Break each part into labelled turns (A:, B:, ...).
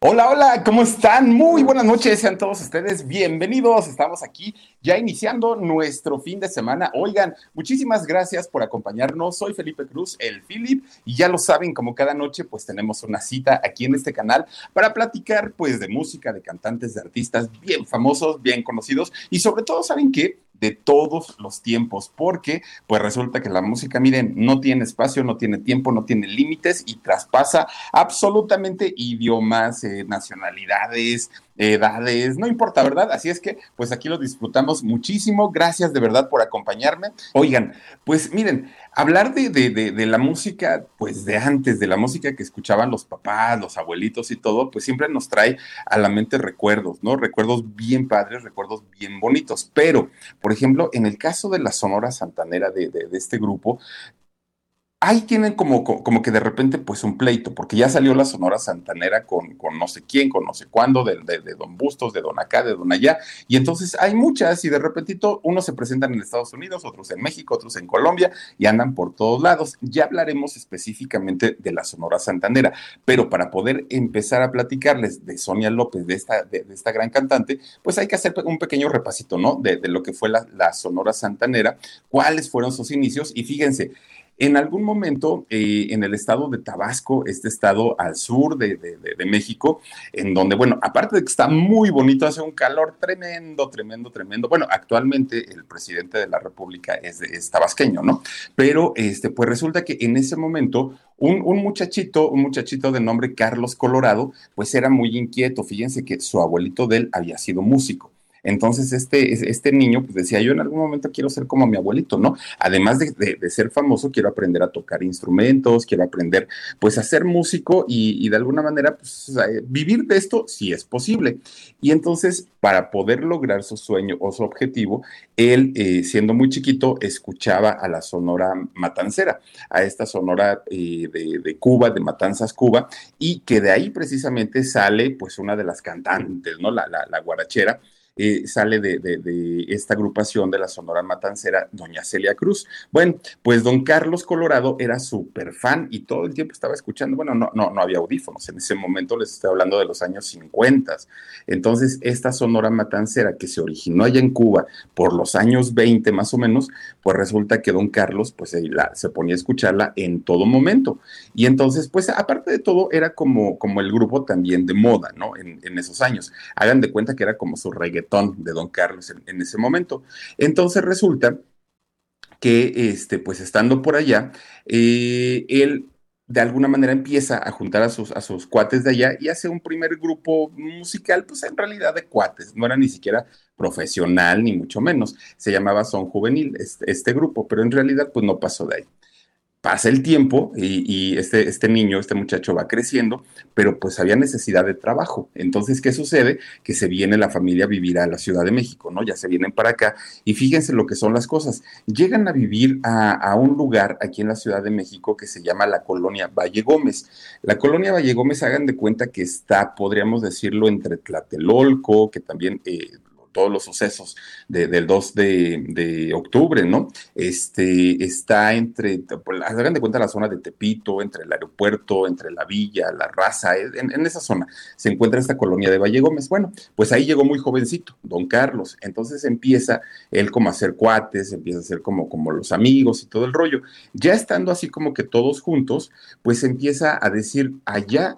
A: Hola, hola, ¿cómo están? Muy buenas noches, sean todos ustedes bienvenidos. Estamos aquí ya iniciando nuestro fin de semana. Oigan, muchísimas gracias por acompañarnos. Soy Felipe Cruz, el Philip, y ya lo saben, como cada noche, pues tenemos una cita aquí en este canal para platicar, pues, de música, de cantantes, de artistas bien famosos, bien conocidos, y sobre todo, ¿saben qué? De todos los tiempos, porque pues resulta que la música, miren, no tiene espacio, no tiene tiempo, no tiene límites y traspasa absolutamente idiomas, nacionalidades, edades, no importa, ¿verdad? Así es que, pues aquí lo disfrutamos muchísimo. Gracias de verdad por acompañarme. Oigan, pues miren, hablar de la música, pues de antes, de la música que escuchaban los papás, los abuelitos y todo, pues siempre nos trae a la mente recuerdos, ¿no? Recuerdos bien padres, recuerdos bien bonitos. Pero, por ejemplo, en el caso de la Sonora Santanera de este grupo, ahí tienen como que de repente pues un pleito, porque ya salió la Sonora Santanera con no sé quién, con no sé cuándo, de Don Bustos, de Don acá, de Don allá, y entonces hay muchas, y de repentito unos se presentan en Estados Unidos, otros en México, otros en Colombia, y andan por todos lados. Ya hablaremos específicamente de la Sonora Santanera, pero para poder empezar a platicarles de Sonia López, de esta gran cantante, pues hay que hacer un pequeño repasito, ¿no? De lo que fue la Sonora Santanera, cuáles fueron sus inicios, y fíjense, en algún momento, en el estado de Tabasco, este estado al sur de México, en donde, bueno, aparte de que está muy bonito, hace un calor tremendo, tremendo, tremendo. Bueno, actualmente el presidente de la República es tabasqueño, ¿no? Pero, pues resulta que en ese momento, un muchachito de nombre Carlos Colorado, pues era muy inquieto. Fíjense que su abuelito de él había sido músico. Entonces, este niño, pues decía, yo en algún momento quiero ser como mi abuelito, ¿no? Además de ser famoso, quiero aprender a tocar instrumentos, quiero aprender pues a ser músico y de alguna manera pues, vivir de esto si es posible. Y entonces, para poder lograr su sueño o su objetivo, él, siendo muy chiquito, escuchaba a la Sonora Matancera, a esta Sonora de Cuba, de Matanzas, Cuba, y que de ahí precisamente sale pues una de las cantantes, ¿no? La guarachera, sale de esta agrupación de la Sonora Matancera, doña Celia Cruz. Bueno, pues don Carlos Colorado era súper fan y todo el tiempo estaba escuchando, bueno, no había audífonos, en ese momento les estoy hablando de los años 50. Entonces, esta Sonora Matancera que se originó allá en Cuba por los años 20 más o menos, pues resulta que don Carlos pues se ponía a escucharla en todo momento. Y entonces, pues aparte de todo, era como el grupo también de moda, ¿no? En esos años. Hagan de cuenta que era como su reggaetón de Don Carlos en ese momento. Entonces resulta que, pues estando por allá, él de alguna manera empieza a juntar a sus cuates de allá y hace un primer grupo musical, pues en realidad de cuates, no era ni siquiera profesional ni mucho menos, se llamaba Son Juvenil este grupo, pero en realidad pues no pasó de ahí. Pasa el tiempo y este niño, este muchacho va creciendo, pero pues había necesidad de trabajo. Entonces, ¿qué sucede? Que se viene la familia a vivir a la Ciudad de México, ¿no? Ya se vienen para acá y fíjense lo que son las cosas. Llegan a vivir a un lugar aquí en la Ciudad de México que se llama la Colonia Valle Gómez. La Colonia Valle Gómez, hagan de cuenta que está, podríamos decirlo, entre Tlatelolco, que también todos los sucesos del 2 de octubre, ¿no? Está entre, pues, hagan de cuenta la zona de Tepito, entre el aeropuerto, entre la villa, la raza, en esa zona se encuentra esta colonia de Valle Gómez. Bueno, pues ahí llegó muy jovencito, don Carlos. Entonces empieza él como a hacer cuates, empieza a hacer como los amigos y todo el rollo. Ya estando así como que todos juntos, pues empieza a decir, allá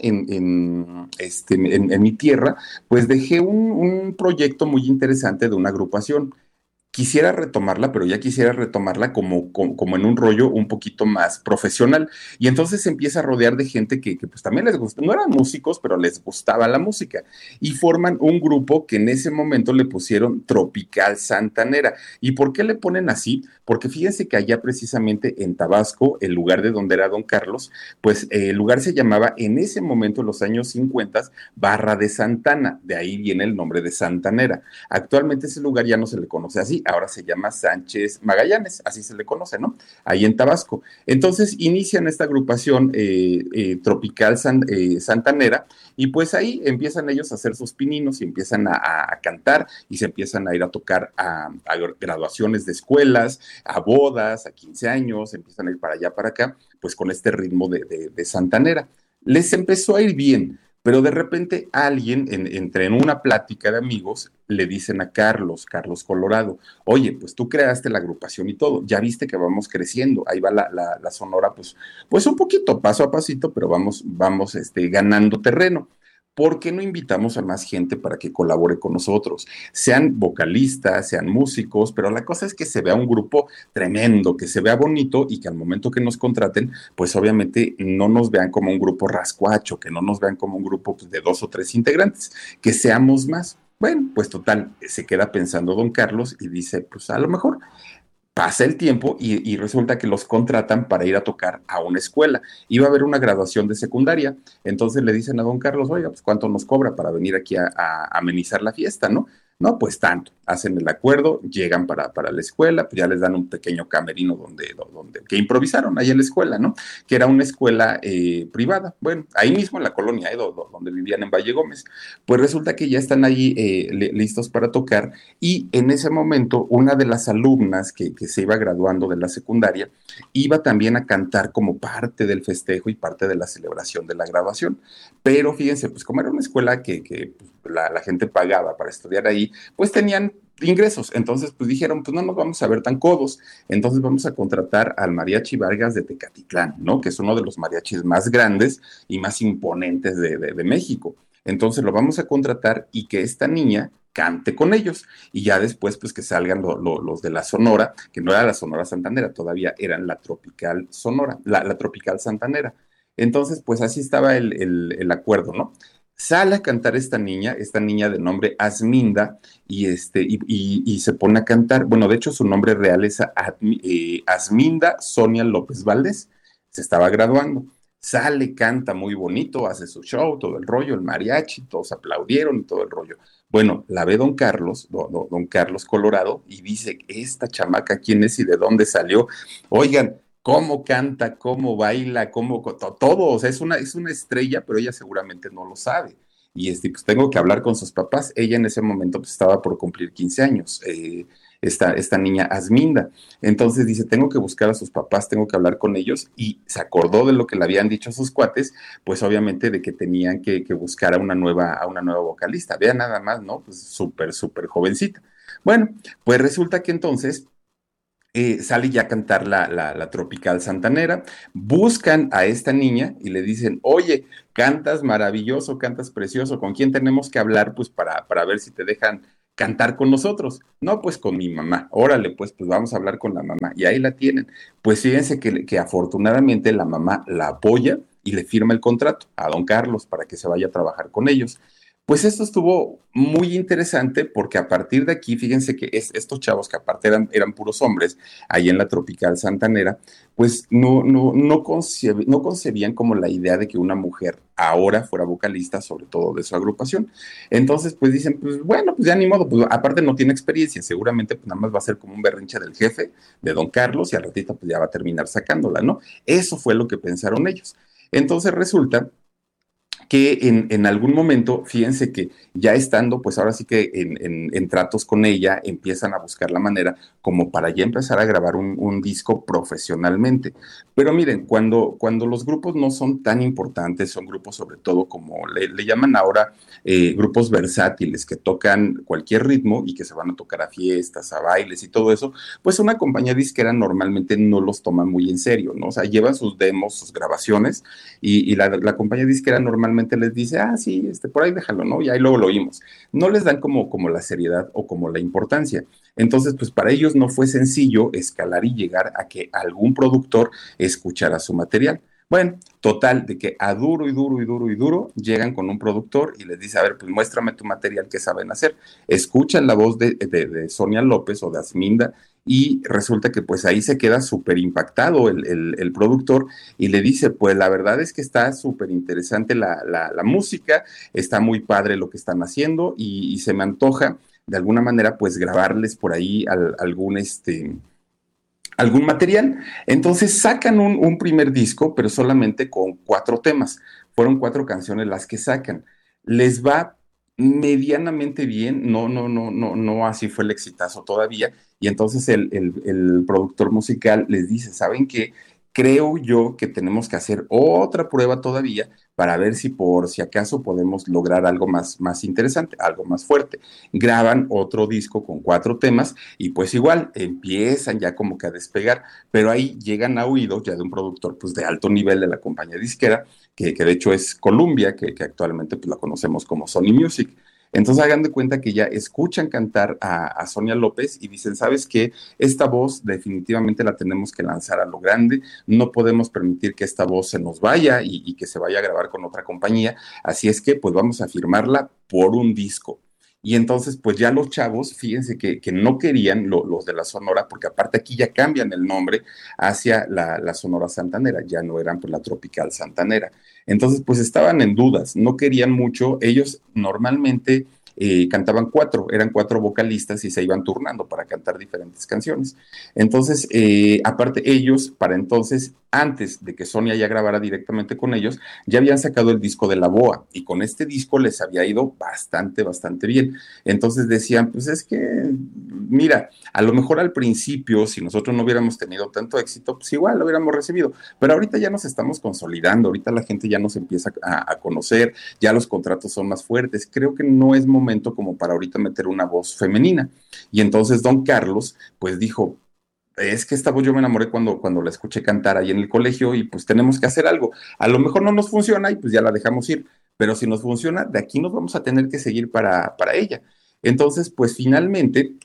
A: en mi tierra, pues dejé un proyecto muy interesante de una agrupación. Quisiera retomarla, pero ya quisiera retomarla como en un rollo un poquito más profesional. Y entonces se empieza a rodear de gente que pues también les gusta, no eran músicos, pero les gustaba la música. Y forman un grupo que en ese momento le pusieron Tropical Santanera. ¿Y por qué le ponen así? Porque fíjense que allá precisamente en Tabasco, el lugar de donde era don Carlos, pues el lugar se llamaba en ese momento, en los años 50, Barra de Santana. De ahí viene el nombre de Santanera. Actualmente ese lugar ya no se le conoce así, ahora se llama Sánchez Magallanes, así se le conoce, ¿no? Ahí en Tabasco. Entonces inician esta agrupación tropical santanera y pues ahí empiezan ellos a hacer sus pininos y empiezan a cantar y se empiezan a ir a tocar a graduaciones de escuelas, a bodas, a 15 años, empiezan a ir para allá, para acá, pues con este ritmo de santanera. Les empezó a ir bien, Pero de repente alguien, entre en una plática de amigos, le dicen a Carlos Colorado, oye, pues tú creaste la agrupación y todo, ya viste que vamos creciendo, ahí va la Sonora, pues un poquito, paso a pasito, pero vamos ganando terreno. ¿Por qué no invitamos a más gente para que colabore con nosotros? Sean vocalistas, sean músicos, pero la cosa es que se vea un grupo tremendo, que se vea bonito y que al momento que nos contraten, pues obviamente no nos vean como un grupo rascuacho, que no nos vean como un grupo pues, de 2 o 3 integrantes, que seamos más. Bueno, pues total, se queda pensando don Carlos y dice, pues a lo mejor pasa el tiempo y resulta que los contratan para ir a tocar a una escuela. Iba a haber una graduación de secundaria, entonces le dicen a don Carlos, oiga, pues cuánto nos cobra para venir aquí a amenizar la fiesta, ¿no? No, pues tanto. Hacen el acuerdo, llegan para la escuela, pues ya les dan un pequeño camerino que improvisaron ahí en la escuela, ¿no? Que era una escuela privada, bueno, ahí mismo en la colonia, donde vivían en Valle Gómez. Pues resulta que ya están ahí listos para tocar y en ese momento una de las alumnas que se iba graduando de la secundaria iba también a cantar como parte del festejo y parte de la celebración de la graduación. Pero fíjense, pues como era una escuela que pues, la gente pagaba para estudiar ahí, pues tenían ingresos. Entonces, pues dijeron, pues no nos vamos a ver tan codos. Entonces vamos a contratar al Mariachi Vargas de Tecatitlán, ¿no? Que es uno de los mariachis más grandes y más imponentes de México. Entonces lo vamos a contratar y que esta niña cante con ellos. Y ya después, pues que salgan los de la Sonora, que no era la Sonora Santanera, todavía eran la Tropical Sonora, la Tropical Santanera. Entonces, pues así estaba el acuerdo, ¿no? Sale a cantar esta niña de nombre Asminda, y se pone a cantar. Bueno, de hecho, su nombre real es Asminda Sonia López Valdés. Se estaba graduando. Sale, canta muy bonito, hace su show, todo el rollo, el mariachi, todos aplaudieron y todo el rollo. Bueno, la ve don Carlos Colorado, y dice, esta chamaca, ¿quién es y de dónde salió? Oigan, cómo canta, cómo baila, todo, o sea, es una estrella, pero ella seguramente no lo sabe. Y pues tengo que hablar con sus papás. Ella en ese momento pues, estaba por cumplir 15 años, esta niña Asminda. Entonces dice, tengo que buscar a sus papás, tengo que hablar con ellos, y se acordó de lo que le habían dicho a sus cuates, pues obviamente de que tenían que buscar a una nueva vocalista. Vean nada más, ¿no? Pues súper, súper jovencita. Bueno, pues resulta que entonces sale ya a cantar la Tropical Santanera, buscan a esta niña y le dicen, oye, cantas maravilloso, cantas precioso, ¿con quién tenemos que hablar pues para ver si te dejan cantar con nosotros? No, pues con mi mamá, órale, pues vamos a hablar con la mamá, y ahí la tienen. Pues fíjense que afortunadamente la mamá la apoya y le firma el contrato a don Carlos para que se vaya a trabajar con ellos. Pues esto estuvo muy interesante porque a partir de aquí, fíjense que estos chavos que aparte eran puros hombres, ahí en la Tropical Santanera, pues no concebían como la idea de que una mujer ahora fuera vocalista, sobre todo de su agrupación. Entonces, pues dicen, pues bueno, pues ya ni modo, pues aparte no tiene experiencia, seguramente pues nada más va a ser como un berrinche del jefe, de don Carlos, y al ratito pues ya va a terminar sacándola, ¿no? Eso fue lo que pensaron ellos. Entonces resulta que en algún momento, fíjense que ya estando, pues ahora sí que en tratos con ella, empiezan a buscar la manera como para ya empezar a grabar un disco profesionalmente. Pero miren, cuando los grupos no son tan importantes, son grupos sobre todo como le llaman ahora grupos versátiles, que tocan cualquier ritmo y que se van a tocar a fiestas, a bailes y todo eso, pues una compañía disquera normalmente no los toma muy en serio, ¿no? O sea, llevan sus demos, sus grabaciones, y la compañía disquera normalmente les dice, ah, sí, por ahí déjalo, ¿no? Y ahí luego lo oímos. No les dan como la seriedad o como la importancia. Entonces, pues para ellos no fue sencillo escalar y llegar a que algún productor escuchara su material. Bueno, total, de que a duro y duro y duro y duro llegan con un productor y les dice, a ver, pues muéstrame tu material que saben hacer. Escuchan la voz de Sonia López o de Asminda, y resulta que pues ahí se queda súper impactado el productor, y le dice, pues la verdad es que está súper interesante la música, está muy padre lo que están haciendo, y se me antoja de alguna manera pues grabarles por ahí algún material. Entonces sacan un primer disco, pero solamente con 4 temas. Fueron 4 canciones las que sacan. Les va medianamente bien, no así fue el exitazo todavía. Y entonces el productor musical les dice, ¿saben qué? creo yo que tenemos que hacer otra prueba todavía para ver si por si acaso podemos lograr algo más interesante, algo más fuerte. Graban otro disco con 4 temas y pues igual empiezan ya como que a despegar, pero ahí llegan a oídos ya de un productor pues de alto nivel de la compañía disquera, que de hecho es Columbia, que actualmente pues la conocemos como Sony Music. Entonces hagan de cuenta que ya escuchan cantar a Sonia López y dicen, ¿sabes qué? Esta voz definitivamente la tenemos que lanzar a lo grande, no podemos permitir que esta voz se nos vaya y que se vaya a grabar con otra compañía, así es que pues vamos a firmarla por un disco. Y entonces, pues ya los chavos, fíjense que no querían los de la Sonora, porque aparte aquí ya cambian el nombre hacia la Sonora Santanera, ya no eran pues la Tropical Santanera. Entonces, pues estaban en dudas, no querían mucho. Ellos normalmente cantaban 4, eran 4 vocalistas y se iban turnando para cantar diferentes canciones. Entonces, aparte ellos, para entonces, antes de que Sonia ya grabara directamente con ellos, ya habían sacado el disco de La Boa y con este disco les había ido bastante bien. Entonces decían, pues es que, mira, a lo mejor al principio, si nosotros no hubiéramos tenido tanto éxito, pues igual lo hubiéramos recibido, pero ahorita ya nos estamos consolidando, ahorita la gente ya nos empieza a conocer, ya los contratos son más fuertes, creo que no es momento como para ahorita meter una voz femenina. Y entonces don Carlos, pues dijo, es que esta voz yo me enamoré cuando la escuché cantar ahí en el colegio y pues tenemos que hacer algo. A lo mejor no nos funciona y pues ya la dejamos ir, pero si nos funciona, de aquí nos vamos a tener que seguir para ella. Entonces, pues finalmente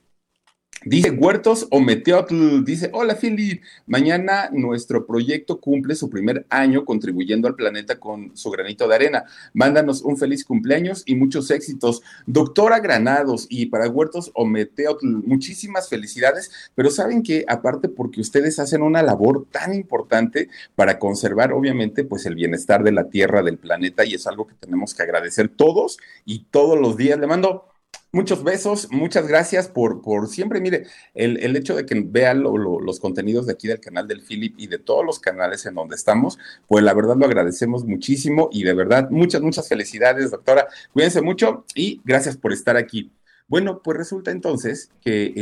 A: dice Huertos o Meteotl, dice, hola Philip, mañana nuestro proyecto cumple su primer año contribuyendo al planeta con su granito de arena. Mándanos un feliz cumpleaños y muchos éxitos. Doctora Granados y para Huertos o Meteotl, muchísimas felicidades, pero saben que aparte porque ustedes hacen una labor tan importante para conservar obviamente pues el bienestar de la Tierra, del planeta y es algo que tenemos que agradecer todos y todos los días. Le mando muchos besos, muchas gracias por siempre. Mire, el hecho de que vean los contenidos de aquí del canal del Philip y de todos los canales en donde estamos, pues la verdad lo agradecemos muchísimo y de verdad muchas felicidades, doctora. Cuídense mucho y gracias por estar aquí. Bueno, pues resulta entonces que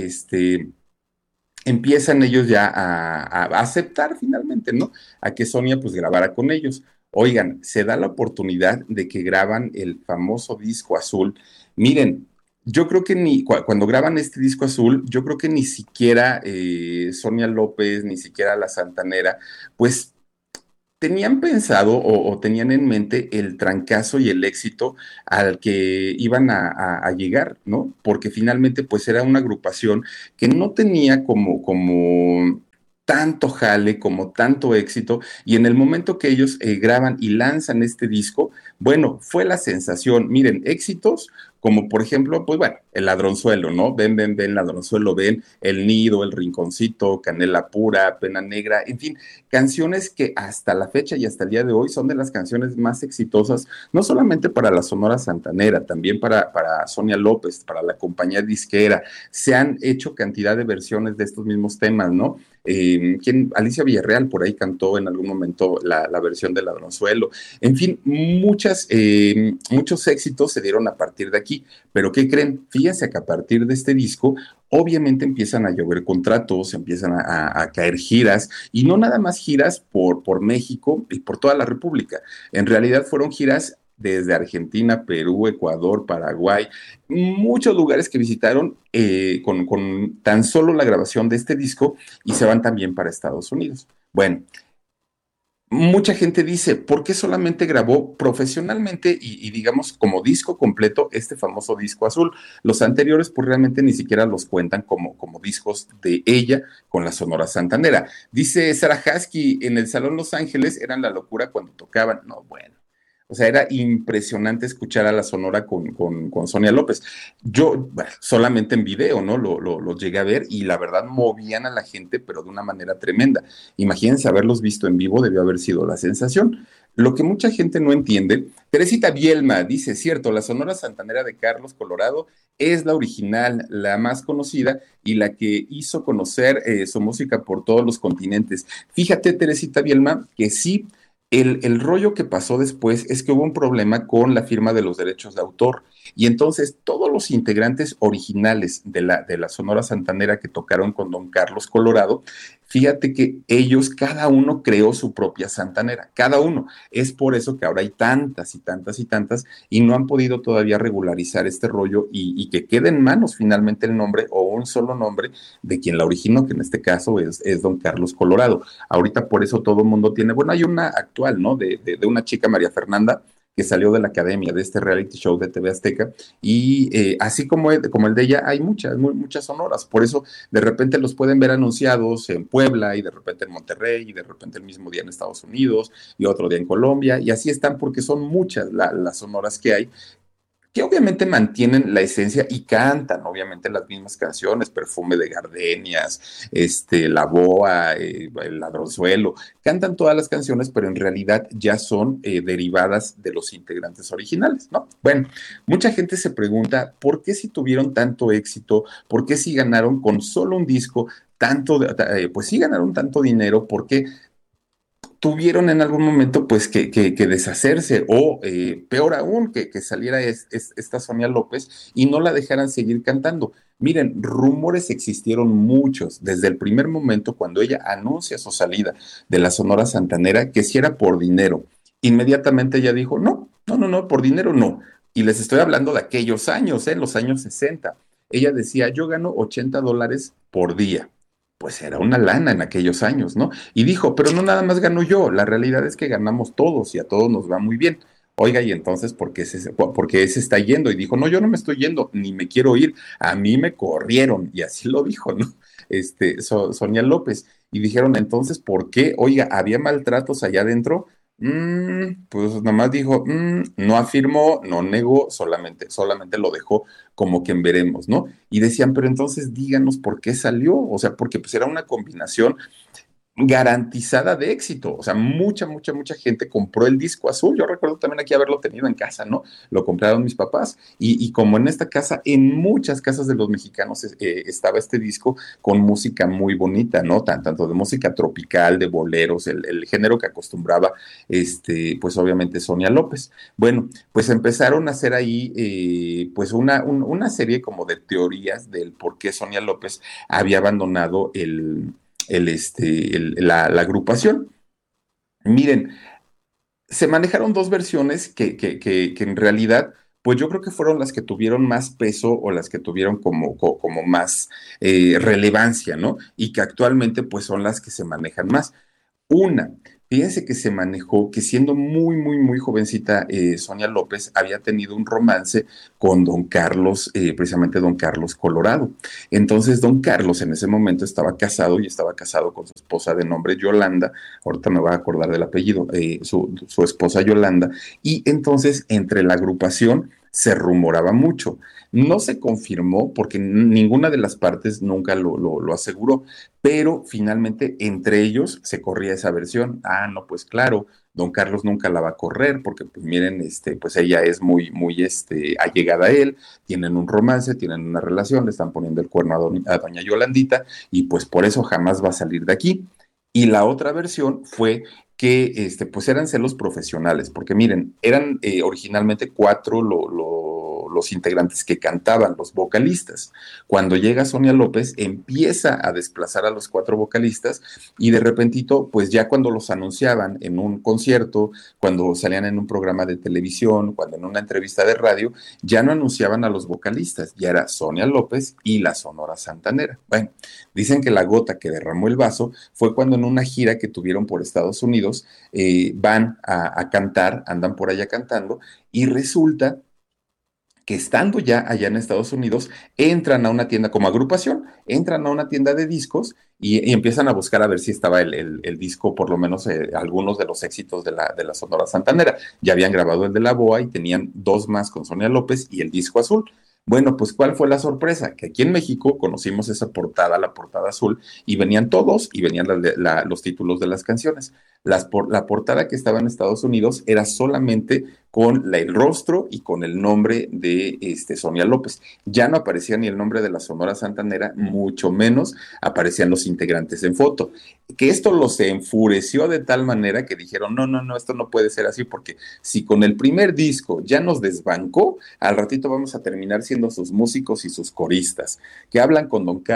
A: empiezan ellos ya a aceptar finalmente, ¿no? A que Sonia pues grabara con ellos. Oigan, se da la oportunidad de que graban el famoso disco azul. Miren, yo creo que cuando graban este disco azul, yo creo que ni siquiera Sonia López, ni siquiera la Santanera, pues tenían pensado o tenían en mente el trancazo y el éxito al que iban a llegar, ¿no? Porque finalmente pues era una agrupación que no tenía como tanto jale, como tanto éxito, y en el momento que ellos graban y lanzan este disco, bueno, fue la sensación, miren, éxitos como por ejemplo, pues bueno, el ladronzuelo, ¿no? Ven, ladronzuelo, ven, el nido, el rinconcito, canela pura, pena negra, en fin, canciones que hasta la fecha y hasta el día de hoy son de las canciones más exitosas, no solamente para la Sonora Santanera, también para Sonia López, para la compañía disquera. Se han hecho cantidad de versiones de estos mismos temas, ¿no? Alicia Villarreal por ahí cantó en algún momento la versión de Ladronzuelo. En fin, muchos éxitos se dieron a partir de aquí. Pero ¿qué creen? Fíjense que a partir de este disco, obviamente empiezan a llover contratos, empiezan a caer giras, y no nada más giras por México y por toda la República. En realidad fueron giras desde Argentina, Perú, Ecuador, Paraguay, muchos lugares que visitaron con tan solo la grabación de este disco y se van también para Estados Unidos. Bueno, mucha gente dice, ¿por qué solamente grabó profesionalmente y digamos como disco completo este famoso disco azul? Los anteriores pues realmente ni siquiera los cuentan como discos de ella con la Sonora Santanera. Dice Sarah Husky, en el Salón Los Ángeles eran la locura cuando tocaban. No, bueno. O sea, era impresionante escuchar a la Sonora con Sonia López. Yo, bueno, solamente en video, ¿no? Lo llegué a ver y la verdad movían a la gente, pero de una manera tremenda. Imagínense haberlos visto en vivo, debió haber sido la sensación. Lo que mucha gente no entiende, Teresita Bielma dice, cierto, la Sonora Santanera de Carlos Colorado es la original, la más conocida y la que hizo conocer su música por todos los continentes. Fíjate, Teresita Bielma, que sí, el rollo que pasó después es que hubo un problema con la firma de los derechos de autor y entonces todos los integrantes originales de la Sonora Santanera que tocaron con Don Carlos Colorado Fíjate que ellos, cada uno creó su propia santanera, cada uno. Es por eso que ahora hay tantas y tantas y tantas y no han podido todavía regularizar este rollo y que quede en manos finalmente el nombre o un solo nombre de quien la originó, que en este caso es don Carlos Colorado. Ahorita por eso todo el mundo tiene, bueno, hay una actual, ¿no? De una chica, María Fernanda, que salió de la academia de este reality show de TV Azteca, y así como el de ella, hay muchas, muchas sonoras, por eso de repente los pueden ver anunciados en Puebla, y de repente en Monterrey, y de repente el mismo día en Estados Unidos, y otro día en Colombia, y así están porque son muchas las sonoras que hay, que obviamente mantienen la esencia y cantan, obviamente, las mismas canciones, Perfume de Gardenias, La Boa, El Ladronzuelo, cantan todas las canciones, pero en realidad ya son derivadas de los integrantes originales, ¿no? Bueno, mucha gente se pregunta, ¿por qué si tuvieron tanto éxito? ¿Por qué si ganaron con solo un disco tanto, pues sí ganaron tanto dinero? ¿Por qué tuvieron en algún momento pues que deshacerse o peor aún que saliera esta Sonia López y no la dejaran seguir cantando? Miren, rumores existieron muchos desde el primer momento cuando ella anuncia su salida de la Sonora Santanera, que si era por dinero. Inmediatamente ella dijo, no, no, no, no, por dinero no. Y les estoy hablando de aquellos años, los años 60. Ella decía, yo gano $80 por día. Pues era una lana en aquellos años, ¿no? Y dijo, pero no nada más gano yo, la realidad es que ganamos todos y a todos nos va muy bien. Oiga, y entonces, por qué se está yendo? Y dijo, no, yo no me estoy yendo, ni me quiero ir, a mí me corrieron, y así lo dijo, ¿no? Sonia López. Y dijeron, entonces, ¿por qué? Oiga, ¿había maltratos allá adentro? Pues nada más dijo, no afirmó, no negó, solamente lo dejó como que en veremos, ¿no? Y decían, pero entonces díganos por qué salió, o sea, porque pues era una combinación garantizada de éxito. O sea, mucha gente compró el disco azul. Yo recuerdo también aquí haberlo tenido en casa, ¿no? Lo compraron mis papás. Y como en esta casa, en muchas casas de los mexicanos estaba este disco con música muy bonita, ¿no? Tanto de música tropical, de boleros, el género que acostumbraba, pues obviamente Sonia López. Bueno, pues empezaron a hacer ahí, pues una serie como de teorías del por qué Sonia López había abandonado la agrupación. Miren, se manejaron dos versiones que en realidad, pues yo creo que fueron las que tuvieron más peso o las que tuvieron como más relevancia, ¿no? Y que actualmente pues son las que se manejan más. Una, fíjense que se manejó que siendo muy jovencita, Sonia López había tenido un romance con don Carlos, precisamente don Carlos Colorado. Entonces, don Carlos en ese momento estaba casado y estaba casado con su esposa de nombre Yolanda, ahorita me voy a acordar del apellido, su esposa Yolanda, y entonces entre la agrupación se rumoraba mucho. No se confirmó porque ninguna de las partes nunca lo aseguró, pero finalmente entre ellos se corría esa versión. Ah, no, pues claro, don Carlos nunca la va a correr porque, pues miren, pues ella es muy allegada a él, tienen un romance, tienen una relación, le están poniendo el cuerno a doña Yolandita y pues por eso jamás va a salir de aquí. Y la otra versión fue que pues eran celos profesionales, porque miren, eran originalmente cuatro los integrantes que cantaban, los vocalistas. Cuando llega Sonia López, empieza a desplazar a los cuatro vocalistas y de repentito, pues ya cuando los anunciaban en un concierto, cuando salían en un programa de televisión, cuando en una entrevista de radio, ya no anunciaban a los vocalistas, ya era Sonia López y la Sonora Santanera. Bueno, dicen que la gota que derramó el vaso fue cuando en una gira que tuvieron por Estados Unidos, van a cantar, andan por allá cantando, y resulta que estando ya allá en Estados Unidos, entran a una tienda como agrupación, entran a una tienda de discos y empiezan a buscar a ver si estaba el disco, por lo menos algunos de los éxitos de la Sonora Santanera. Ya habían grabado el de La Boa y tenían dos más con Sonia López y el disco azul. Bueno, pues ¿cuál fue la sorpresa? Que aquí en México conocimos esa portada, la portada azul, y venían todos y venían los títulos de las canciones. La portada que estaba en Estados Unidos era solamente con el rostro y con el nombre de Sonia López. Ya no aparecía ni el nombre de la Sonora Santanera, mucho menos aparecían los integrantes en foto. Que esto los enfureció de tal manera que dijeron, no, no, no, esto no puede ser así, porque si con el primer disco ya nos desbancó, al ratito vamos a terminar siendo sus músicos y sus coristas, que hablan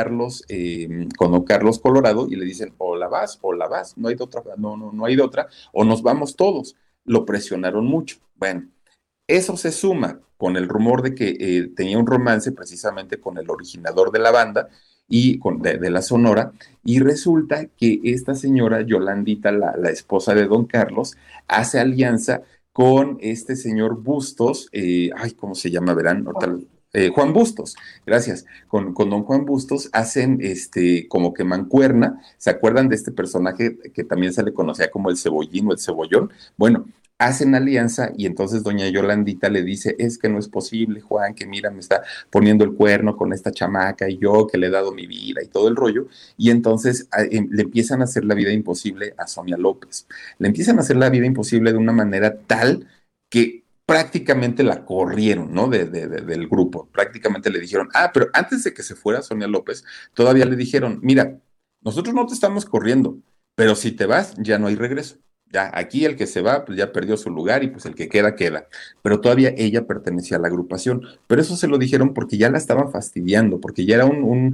A: con don Carlos Colorado y le dicen, o la vas, no hay de otra, no, no, no hay de otra, o nos vamos todos. Lo presionaron mucho. Bueno, eso se suma con el rumor de que tenía un romance precisamente con el originador de la banda y de la Sonora, y resulta que esta señora Yolandita, la esposa de don Carlos, hace alianza con este señor Bustos, ay, ¿cómo se llama? Verán, Juan Bustos, gracias. Con don Juan Bustos hacen como que mancuerna. ¿Se acuerdan de este personaje que también se le conocía como el cebollín o el cebollón? Bueno, hacen alianza y entonces doña Yolandita le dice, es que no es posible, Juan, que mira, me está poniendo el cuerno con esta chamaca y yo que le he dado mi vida y todo el rollo. Y entonces le empiezan a hacer la vida imposible a Sonia López. Le empiezan a hacer la vida imposible de una manera tal que prácticamente la corrieron, ¿no? Del grupo. Prácticamente le dijeron, pero antes de que se fuera Sonia López, todavía le dijeron, mira, nosotros no te estamos corriendo, pero si te vas, ya no hay regreso. Ya, aquí el que se va, pues ya perdió su lugar y pues el que queda, queda. Pero todavía ella pertenecía a la agrupación. Pero eso se lo dijeron porque ya la estaban fastidiando, porque ya era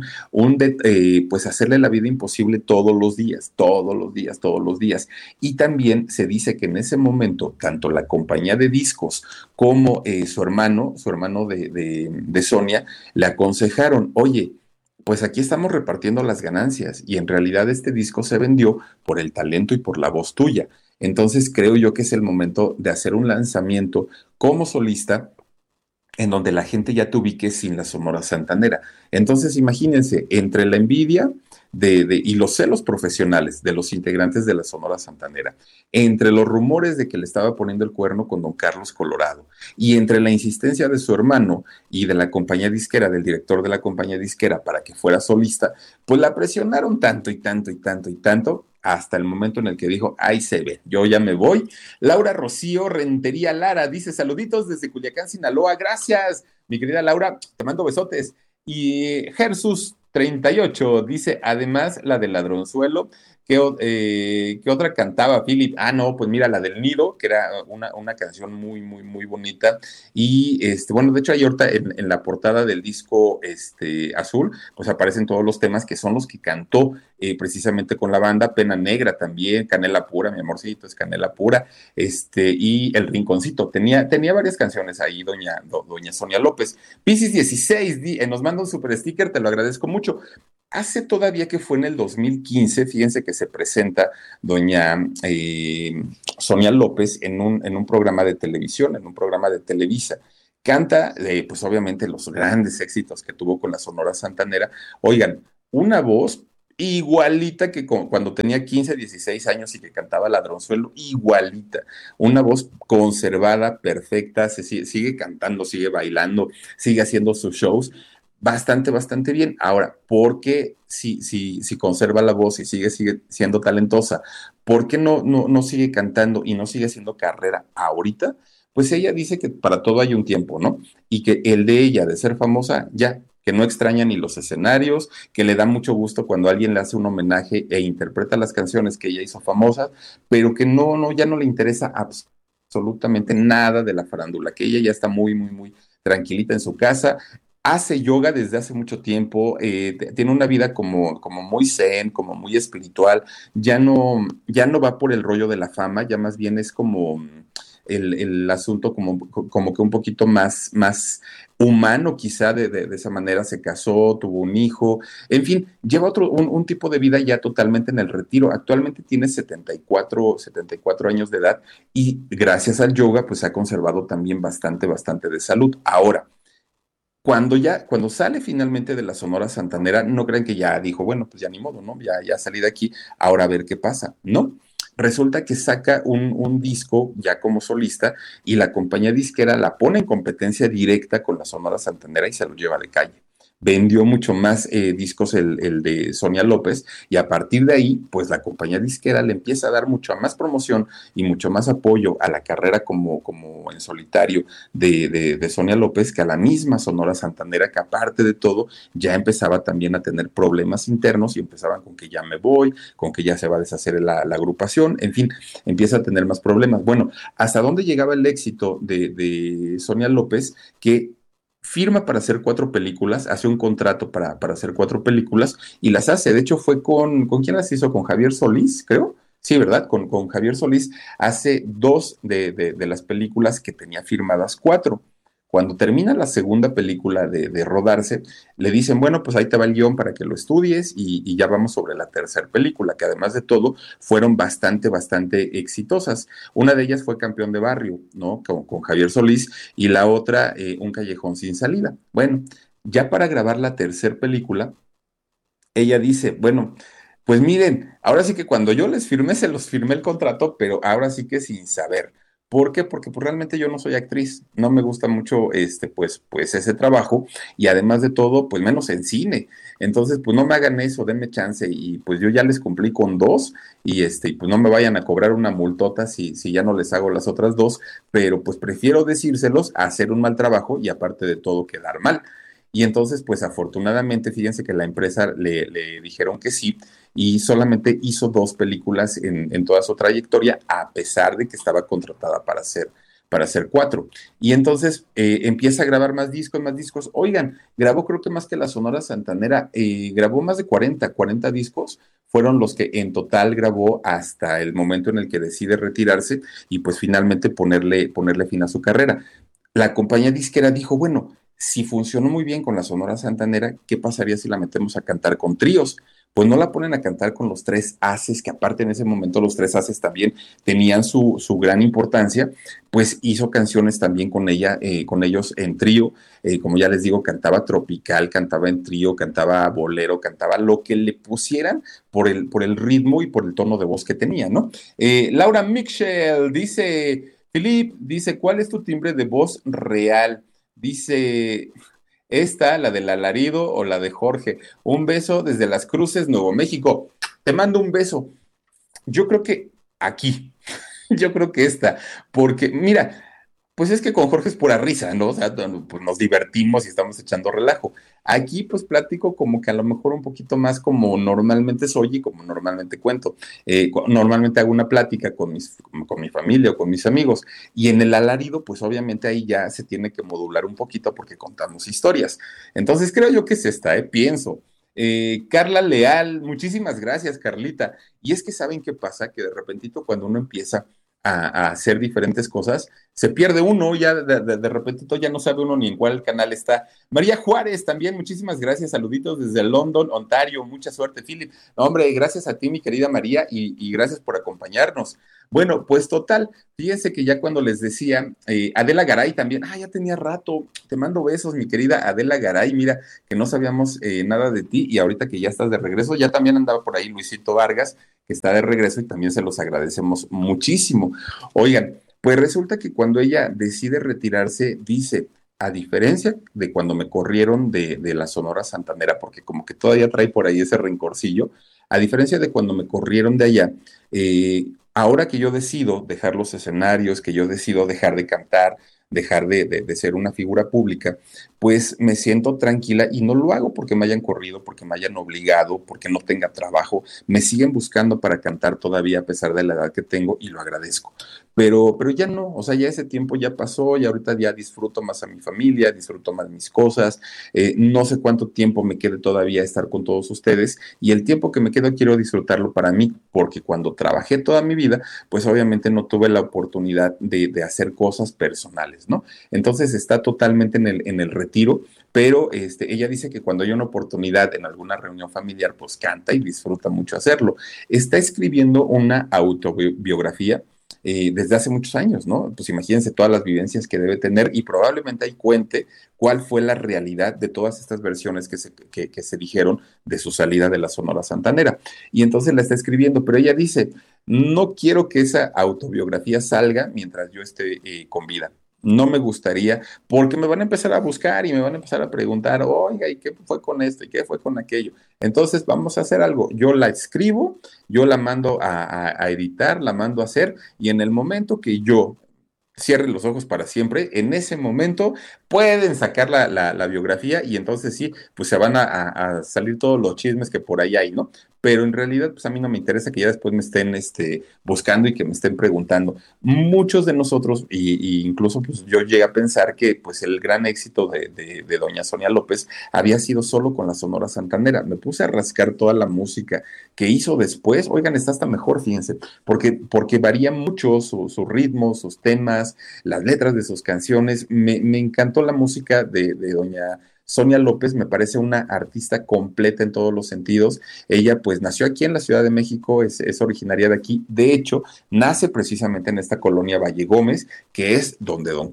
A: pues hacerle la vida imposible todos los días, todos los días, todos los días. Y también se dice que en ese momento, tanto la compañía de discos como su hermano de Sonia, le aconsejaron, oye, pues aquí estamos repartiendo las ganancias y en realidad este disco se vendió por el talento y por la voz tuya. Entonces creo yo que es el momento de hacer un lanzamiento como solista en donde la gente ya te ubique sin la Sonora Santanera. Entonces, imagínense, entre la envidia y los celos profesionales de los integrantes de la Sonora Santanera, entre los rumores de que le estaba poniendo el cuerno con don Carlos Colorado, y entre la insistencia de su hermano y de la compañía disquera, del director de la compañía disquera, para que fuera solista, pues la presionaron tanto y tanto y tanto y tanto, hasta el momento en el que dijo, ahí se ve, yo ya me voy. Laura Rocío Rentería Lara dice, saluditos desde Culiacán, Sinaloa, gracias, mi querida Laura, te mando besotes. Y Jesús 38 dice, además la del ladronzuelo, ¿qué otra cantaba Philip? No, pues mira, la del Nido, que era una canción muy, muy, muy bonita. Y bueno, de hecho, ahí ahorita en la portada del disco azul, pues aparecen todos los temas que son los que cantó precisamente con la banda, Pena Negra también, Canela Pura, mi amorcito, es Canela Pura, y El Rinconcito. Tenía varias canciones ahí, doña Sonia López. Piscis 16 nos manda un super sticker, te lo agradezco mucho. Hace todavía que fue en el 2015, fíjense que se presenta doña Sonia López en un programa de televisión, en un programa de Televisa. Canta, pues obviamente, los grandes éxitos que tuvo con la Sonora Santanera. Oigan, una voz igualita que cuando tenía 15, 16 años y que cantaba Ladronzuelo, igualita. Una voz conservada, perfecta, sigue cantando, sigue bailando, sigue haciendo sus shows bastante, bastante bien. Ahora, ¿por qué si conserva la voz y sigue siendo talentosa, por qué no sigue cantando y no sigue haciendo carrera ahorita? Pues ella dice que para todo hay un tiempo, ¿no? Y que el de ella, de ser famosa, ya, que no extraña ni los escenarios, que le da mucho gusto cuando alguien le hace un homenaje e interpreta las canciones que ella hizo famosas, pero que ya no le interesa absolutamente nada de la farándula, que ella ya está muy, muy, muy tranquilita en su casa, hace yoga desde hace mucho tiempo, tiene una vida como muy zen, como muy espiritual, ya no va por el rollo de la fama, ya más bien es como el asunto como que un poquito más humano, quizá de esa manera se casó, tuvo un hijo, en fin, lleva un tipo de vida ya totalmente en el retiro. Actualmente tiene 74 años de edad y gracias al yoga pues ha conservado también bastante, bastante de salud. Ahora, cuando sale finalmente de la Sonora Santanera, no crean que ya dijo, bueno, pues ya ni modo, ¿no? Ya salí de aquí, ahora a ver qué pasa, ¿no? Resulta que saca un disco ya como solista y la compañía disquera la pone en competencia directa con la Sonora Santanera y se lo lleva de calle. vendió mucho más discos el de Sonia López, y a partir de ahí, pues la compañía disquera le empieza a dar mucha más promoción y mucho más apoyo a la carrera como en solitario de Sonia López, que a la misma Sonora Santanera, que aparte de todo, ya empezaba también a tener problemas internos y empezaban con que ya me voy, con que ya se va a deshacer la agrupación, en fin, empieza a tener más problemas. Bueno, ¿hasta dónde llegaba el éxito de Sonia López? Que firma para hacer cuatro películas, hace un contrato para hacer cuatro películas y las hace. De hecho, fue ¿con quién las hizo? Con Javier Solís, creo. Sí, ¿verdad? Con Javier Solís hace dos de las películas que tenía firmadas cuatro. Cuando termina la segunda película de rodarse, le dicen, bueno, pues ahí te va el guión para que lo estudies y ya vamos sobre la tercera película, que además de todo fueron bastante exitosas. Una de ellas fue Campeón de Barrio, ¿no? Con Javier Solís, y la otra, Un Callejón Sin Salida. Bueno, ya para grabar la tercera película, ella dice, bueno, pues miren, ahora sí que cuando yo les firmé, se los firmé el contrato, pero ahora sí que sin saber. ¿Por qué? Porque pues realmente yo no soy actriz, no me gusta mucho pues ese trabajo, y además de todo, pues menos en cine. Entonces, pues no me hagan eso, denme chance, y pues yo ya les cumplí con dos, y pues no me vayan a cobrar una multota si ya no les hago las otras dos, pero pues prefiero decírselos a hacer un mal trabajo y aparte de todo quedar mal. Y entonces, pues afortunadamente, fíjense que la empresa le dijeron que sí, y solamente hizo dos películas en toda su trayectoria, a pesar de que estaba contratada para hacer cuatro. Y entonces empieza a grabar más discos, más discos. Oigan, grabó creo que más que la Sonora Santanera, grabó más de 40 discos, fueron los que en total grabó hasta el momento en el que decide retirarse y pues finalmente ponerle fin a su carrera. La compañía disquera dijo, bueno, si funcionó muy bien con la Sonora Santanera, ¿qué pasaría si la metemos a cantar con tríos? Pues no la ponen a cantar con los tres haces, que aparte en ese momento los tres haces también tenían su gran importancia, pues hizo canciones también con ella, con ellos en trío, como ya les digo, cantaba tropical, cantaba en trío, cantaba bolero, cantaba lo que le pusieran por el ritmo y por el tono de voz que tenía, ¿no? Laura Mitchell dice, Philip, dice, ¿cuál es tu timbre de voz real? Dice, esta, la del alarido o la de Jorge. Un beso desde Las Cruces, Nuevo México. Te mando un beso. Yo creo que aquí, yo creo que esta, porque mira, pues es que con Jorge es pura risa, ¿no? O sea, pues nos divertimos y estamos echando relajo. Aquí pues platico como que a lo mejor un poquito más como normalmente soy y como normalmente cuento. Normalmente hago una plática con mi familia o con mis amigos, y en el alarido pues obviamente ahí ya se tiene que modular un poquito porque contamos historias. Entonces creo yo que es esta, pienso. Carla Leal, muchísimas gracias, Carlita. Y es que saben qué pasa, que de repentito cuando uno empieza a hacer diferentes cosas, se pierde uno, ya de repentito ya no sabe uno ni en cuál canal está. María Juárez, también muchísimas gracias, saluditos desde London, Ontario, mucha suerte, Philip. No, hombre, gracias a ti, mi querida María, y gracias por acompañarnos. Bueno, pues total, fíjense que ya cuando les decía, Adela Garay también, ya tenía rato, te mando besos, mi querida Adela Garay, mira, que no sabíamos nada de ti, y ahorita que ya estás de regreso, ya también andaba por ahí Luisito Vargas, que está de regreso, y también se los agradecemos muchísimo. Oigan, pues resulta que cuando ella decide retirarse, dice, a diferencia de cuando me corrieron de la Sonora Santanera, porque como que todavía trae por ahí ese rencorcillo, a diferencia de cuando me corrieron de allá, ahora que yo decido dejar los escenarios, que yo decido dejar de cantar, dejar de ser una figura pública, pues me siento tranquila y no lo hago porque me hayan corrido, porque me hayan obligado, porque no tenga trabajo. Me siguen buscando para cantar todavía a pesar de la edad que tengo, y lo agradezco. Pero ya no, o sea, ya ese tiempo ya pasó, y ahorita ya disfruto más a mi familia, disfruto más mis cosas, no sé cuánto tiempo me quede todavía estar con todos ustedes, y el tiempo que me quedo quiero disfrutarlo para mí, porque cuando trabajé toda mi vida, pues obviamente no tuve la oportunidad de hacer cosas personales, ¿no? Entonces está totalmente en el retiro, pero ella dice que cuando hay una oportunidad en alguna reunión familiar, pues canta y disfruta mucho hacerlo. Está escribiendo una autobiografía desde hace muchos años, ¿no? Pues imagínense todas las vivencias que debe tener, y probablemente ahí cuente cuál fue la realidad de todas estas versiones que se dijeron de su salida de la Sonora Santanera. Y entonces la está escribiendo, pero ella dice, no quiero que esa autobiografía salga mientras yo esté con vida. No me gustaría, porque me van a empezar a buscar y me van a empezar a preguntar, oiga, ¿y qué fue con esto? ¿Y qué fue con aquello? Entonces, vamos a hacer algo. Yo la escribo, yo la mando a editar, la mando a hacer, y en el momento que yo cierre los ojos para siempre, en ese momento pueden sacar la biografía y entonces sí, pues se van a salir todos los chismes que por ahí hay, ¿no? Pero en realidad, pues a mí no me interesa que ya después me estén buscando y que me estén preguntando. Muchos de nosotros, y incluso pues yo llegué a pensar que pues el gran éxito de doña Sonia López había sido solo con la Sonora Santanera. Me puse a rascar toda la música que hizo después. Oigan, está hasta mejor, fíjense, porque varía mucho su ritmo, sus temas, las letras de sus canciones. Me encantó la música de doña Sonia López, me parece una artista completa en todos los sentidos. Ella pues nació aquí en la Ciudad de México, es originaria de aquí. De hecho, nace precisamente en esta colonia Valle Gómez, que es donde don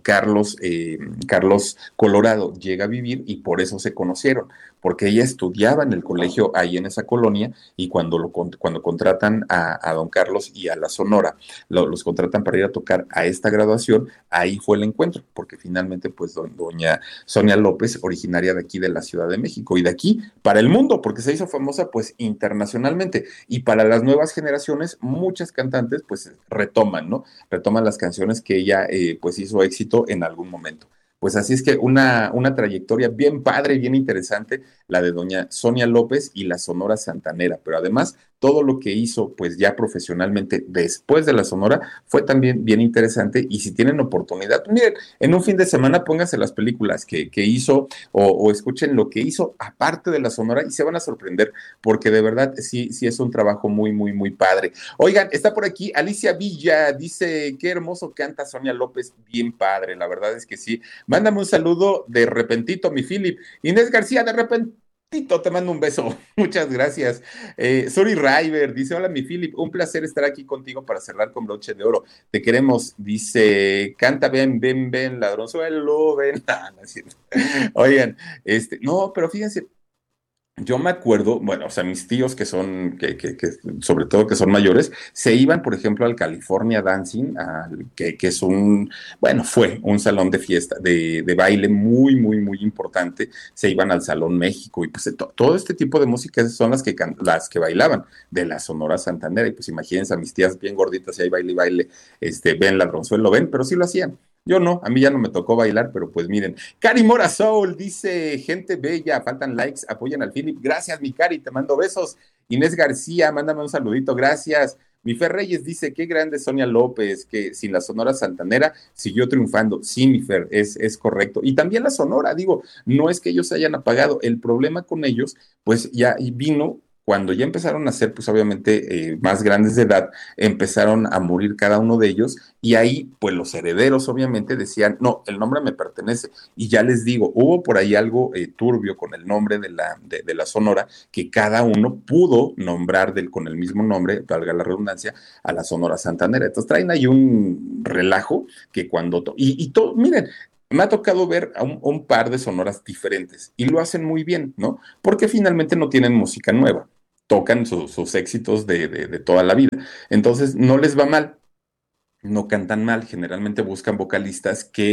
A: Carlos Colorado llega a vivir y por eso se conocieron, porque ella estudiaba en el colegio ahí en esa colonia y cuando contratan a don Carlos y a la Sonora, los contratan para ir a tocar a esta graduación, ahí fue el encuentro, porque finalmente pues doña Sonia López, originaria de aquí de la Ciudad de México y de aquí para el mundo, porque se hizo famosa pues internacionalmente y para las nuevas generaciones muchas cantantes pues retoman, ¿no? Retoman las canciones que ella pues hizo éxito en algún momento. Pues así es que una trayectoria bien padre, bien interesante, la de doña Sonia López y la Sonora Santanera, pero además todo lo que hizo pues ya profesionalmente después de la Sonora fue también bien interesante y si tienen oportunidad, pues, miren, en un fin de semana pónganse las películas que hizo o escuchen lo que hizo aparte de la Sonora y se van a sorprender porque de verdad sí, sí es un trabajo muy, muy, muy padre. Oigan, está por aquí Alicia Villa, dice, qué hermoso canta Sonia López, bien padre, la verdad es que sí. Mándame un saludo de repentito, mi Philip. Inés García, de repentito, te mando un beso. Muchas gracias. Suri River dice: hola, mi Philip, un placer estar aquí contigo para cerrar con broche de oro. Te queremos, dice, canta, ven, ven, ven, ladronzuelo, ven. Ah, no es cierto. Oigan, no, pero fíjense, yo me acuerdo, bueno, o sea, mis tíos que son, sobre todo que son mayores, se iban, por ejemplo, al California Dancing, que es bueno, fue un salón de fiesta, de baile muy, muy, muy importante. Se iban al Salón México y pues todo este tipo de música son las que bailaban de la Sonora Santanera. Y pues imagínense a mis tías bien gorditas y ahí baile y baile, ven ladronzuelo, ven, pero sí lo hacían. Yo no, a mí ya no me tocó bailar, pero pues miren, Cari Mora Soul dice, gente bella, faltan likes, apoyan al Philip. Gracias, mi Cari, te mando besos. Inés García, mándame un saludito, gracias. Mi Fer Reyes dice, qué grande Sonia López, que sin la Sonora Santanera siguió triunfando. Sí, mi Fer, es correcto. Y también la Sonora, digo, no es que ellos se hayan apagado, el problema con ellos, pues ya vino cuando ya empezaron a ser, pues obviamente, más grandes de edad, empezaron a morir cada uno de ellos y ahí, pues los herederos obviamente decían, no, el nombre me pertenece. Y ya les digo, hubo por ahí algo turbio con el nombre de la Sonora, que cada uno pudo nombrar con el mismo nombre, valga la redundancia, a la Sonora Santanera. Entonces traen ahí un relajo que miren, me ha tocado ver a un par de sonoras diferentes y lo hacen muy bien, ¿no? Porque finalmente no tienen música nueva, tocan sus éxitos de toda la vida. Entonces no les va mal, no cantan mal, generalmente buscan vocalistas que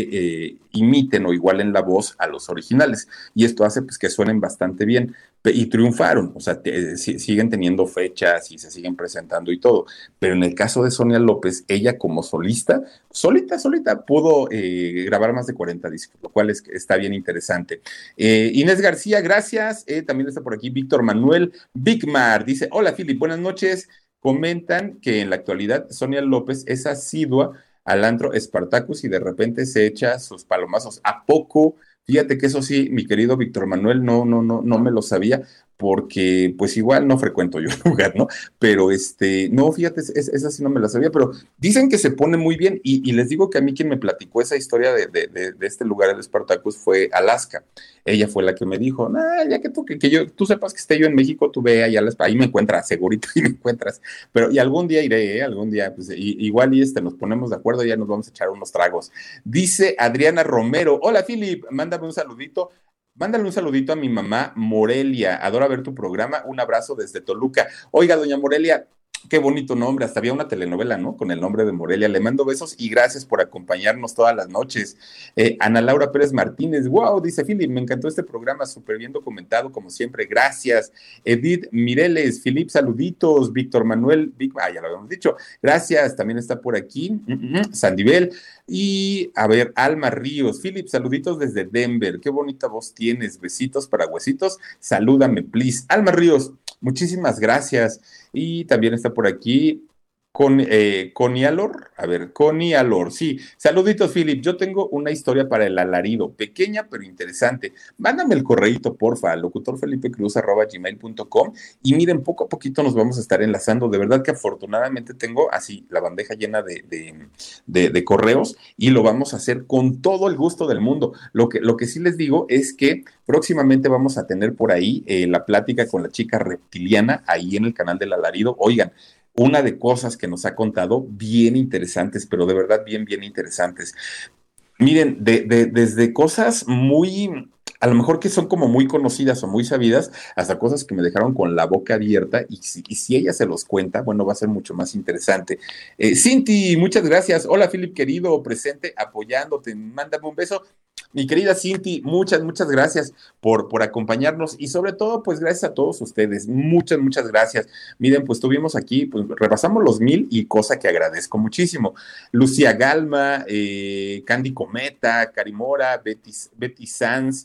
A: imiten o igualen la voz a los originales y esto hace pues que suenen bastante bien y triunfaron, o sea, siguen teniendo fechas y se siguen presentando y todo, pero en el caso de Sonia López, ella como solista, solita pudo grabar más de 40 discos, lo cual está bien interesante. Inés García, gracias, también está por aquí Víctor Manuel Bigmar, dice, hola Philip, buenas noches. Comentan que en la actualidad Sonia López es asidua al antro Spartacus y de repente se echa sus palomazos. ¿A poco? Fíjate que eso sí, mi querido Víctor Manuel, no me lo sabía porque pues igual no frecuento yo el lugar, ¿no? Pero no, fíjate, esa sí no me la sabía, pero dicen que se pone muy bien y les digo que a mí quien me platicó esa historia de este lugar, el Spartacus, fue Alaska. Ella fue la que me dijo, nah, ya que tú sepas que esté yo en México, tú ve allá, ahí me encuentras, segurito, y me encuentras. Pero y algún día iré, algún día, pues igual y nos ponemos de acuerdo, ya nos vamos a echar unos tragos. Dice Adriana Romero, hola Philip, mándame un saludito. Mándale un saludito a mi mamá Morelia, adora ver tu programa, un abrazo desde Toluca. Oiga, doña Morelia, Qué bonito nombre, hasta había una telenovela, ¿no? Con el nombre de Morelia. Le mando besos y gracias por acompañarnos todas las noches. Ana Laura Pérez Martínez, wow, dice Philip, me encantó este programa, súper bien documentado, como siempre, gracias. Edith Mireles, Philip, saluditos. Víctor Manuel, ya lo habíamos dicho, gracias. También está por aquí, Sandibel. Y, a ver, Alma Ríos, Philip, saluditos desde Denver, qué bonita voz tienes, besitos para huesitos, salúdame, please. Alma Ríos, muchísimas gracias. Y también está por aquí Connie Alor. A ver, Connie Alor. Sí, saluditos, Philip. Yo tengo una historia para el alarido, pequeña pero interesante. Mándame el correíto, porfa, locutorfelipecruz@gmail.com. Y miren, poco a poquito nos vamos a estar enlazando. De verdad que afortunadamente tengo así la bandeja llena de correos y lo vamos a hacer con todo el gusto del mundo. Lo que sí les digo es que próximamente vamos a tener por ahí la plática con la chica reptiliana ahí en el canal del alarido. Oigan, una de cosas que nos ha contado bien interesantes, pero de verdad bien, bien interesantes. Miren, desde cosas muy, a lo mejor que son como muy conocidas o muy sabidas, hasta cosas que me dejaron con la boca abierta, y si ella se los cuenta, bueno, va a ser mucho más interesante. Cinti, muchas gracias. Hola, Philip, querido, presente, apoyándote, mándame un beso. Mi querida Cinti, muchas, muchas gracias por acompañarnos y sobre todo, pues gracias a todos ustedes, muchas, muchas gracias. Miren, pues tuvimos aquí, pues repasamos los 1000 y cosa que agradezco muchísimo. Lucía Galma, Candy Cometa, Carimora, Betty Sanz,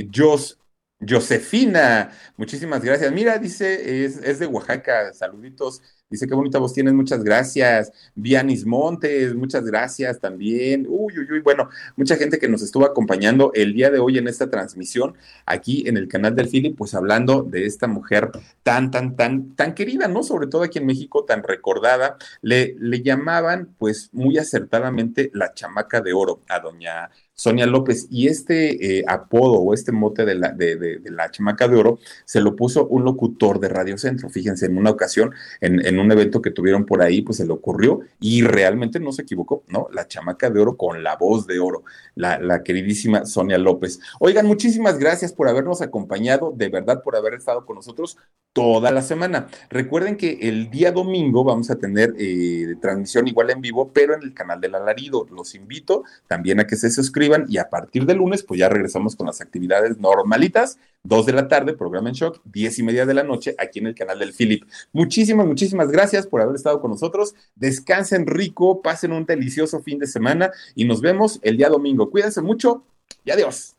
A: Josefina, muchísimas gracias. Mira, dice, es de Oaxaca, saluditos. Dice, qué bonita voz tienes, muchas gracias. Vianis Montes, muchas gracias también. Bueno, mucha gente que nos estuvo acompañando el día de hoy en esta transmisión aquí en el canal del Philip, pues hablando de esta mujer tan querida, ¿no? Sobre todo aquí en México, tan recordada. Le llamaban, pues, muy acertadamente la chamaca de oro a doña Sonia López, y este apodo o este mote de la chamaca de oro se lo puso un locutor de Radio Centro. Fíjense, en una ocasión, en un evento que tuvieron por ahí, pues se le ocurrió y realmente no se equivocó, ¿no? La chamaca de oro con la voz de oro, la queridísima Sonia López. Oigan, muchísimas gracias por habernos acompañado, de verdad por haber estado con nosotros toda la semana. Recuerden que el día domingo vamos a tener transmisión igual en vivo, pero en el canal del alarido. Los invito también a que se suscriban y a partir de lunes pues ya regresamos con las actividades normalitas, 2 de la tarde, programa en shock, 10:30 de la noche aquí en el canal del Philip. Muchísimas, muchísimas gracias por haber estado con nosotros. Descansen rico, pasen un delicioso fin de semana y nos vemos el día domingo. Cuídense mucho y adiós.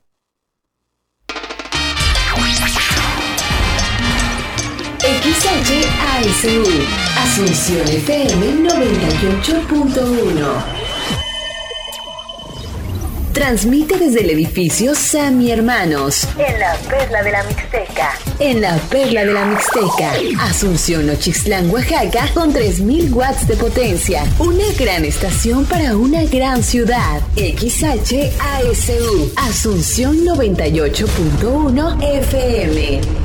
B: XHASU, Asunción FM 98.1. Transmite desde el edificio Sammy Hermanos. En la Perla de la Mixteca. En la Perla de la Mixteca. Asunción, Nochixtlán, Oaxaca, con 3000 watts de potencia. Una gran estación para una gran ciudad. XHASU. Asunción 98.1 FM.